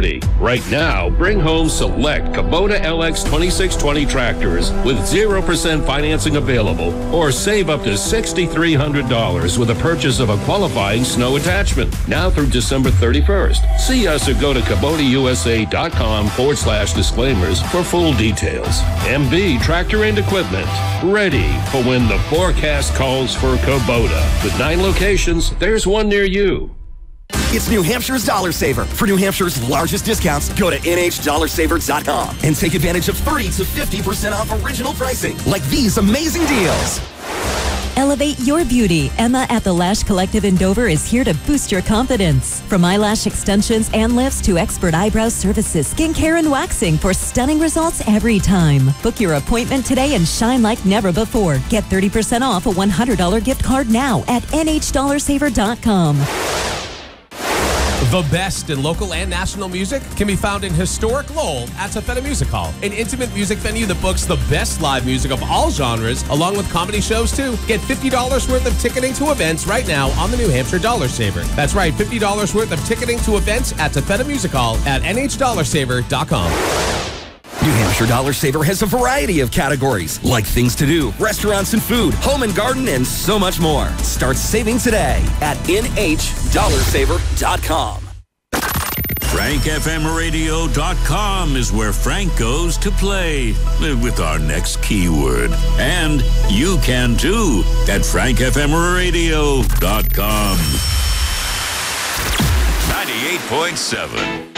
property. Right now, bring home select Kubota LX 2620 tractors with 0% financing available, or save up to $6,300 with a purchase of a qualifying snow attachment. Now through December 31st. See us or go to KubotaUSA.com/disclaimers for full details. MB Tractor and Equipment. Ready for when the forecast calls for Kubota. With 9 locations, there's one near you. It's New Hampshire's Dollar Saver. For New Hampshire's largest discounts, go to NHDollarSaver.com and take advantage of 30 to 50% off original pricing, like these amazing deals. Elevate your beauty. Emma at the Lash Collective in Dover is here to boost your confidence. From eyelash extensions and lifts to expert eyebrow services, skincare, and waxing for stunning results every time. Book your appointment today and shine like never before. Get 30% off a $100 gift card now at NHDollarSaver.com. The best in local and national music can be found in historic Lowell at Tafetta Music Hall, an intimate music venue that books the best live music of all genres, along with comedy shows too. Get $50 worth of ticketing to events right now on the New Hampshire Dollar Saver. That's right, $50 worth of ticketing to events at Tafetta Music Hall at NHDollarSaver.com. New Hampshire Dollar Saver has a variety of categories, like things to do, restaurants and food, home and garden, and so much more. Start saving today at NHDollarSaver.com. FrankFMRadio.com is where Frank goes to play with our next keyword. And you can too at FrankFMRadio.com. 98.7.